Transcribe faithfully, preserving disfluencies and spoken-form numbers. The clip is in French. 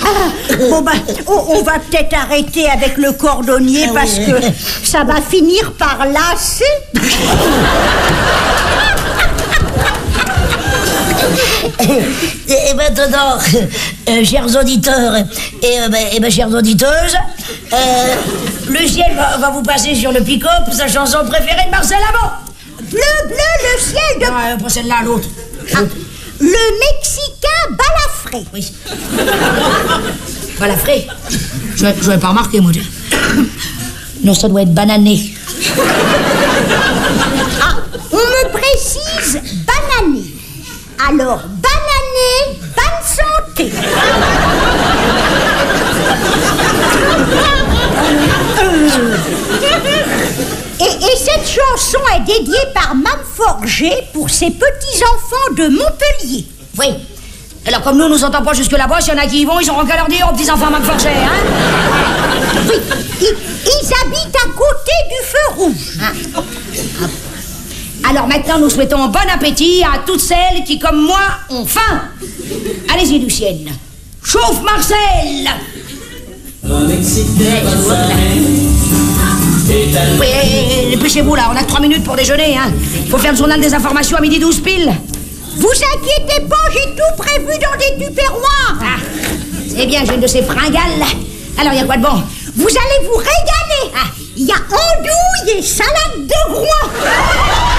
Ah, bon ben, on, on va peut-être arrêter avec le cordonnier parce que ça va finir par lasser. Et maintenant, euh, chers auditeurs et, euh, ben, et ben, chères auditeuses, euh, le ciel va, va vous passer sur le pick-up sa chanson préférée de Marcel Amont. Bleu, bleu, le ciel de... Non, euh, pas celle-là, l'autre. Ah, le Mexicain balafré. Oui. Balafré. Je n'avais pas remarqué, moi. Non, ça doit être banané. Ah, on me précise banané. Alors, banané, bonne santé. Et, et cette chanson est dédiée par Mme Forger pour ses petits-enfants de Montpellier. Oui. Alors, comme nous, nous entendons pas jusque là-bas, s'il y en a qui y vont, ils auront qu'à leur dire aux petits-enfants Mme Forger, hein? Oui, ils, ils habitent à côté du feu rouge. Ah. Ah. Alors maintenant, nous souhaitons bon appétit à toutes celles qui, comme moi, ont faim. Allez-y, Lucienne. Chauffe Marcel. Oui, dépêchez-vous là, on a que trois minutes pour déjeuner, hein. Faut faire le journal des informations à midi douze pile. Vous inquiétez pas, j'ai tout prévu dans des tupperwares. Ah, c'est bien, j'ai une de ces fringales. Alors, il y a quoi de bon? Vous allez vous régaler. Il ah. y a andouille et salade de groin.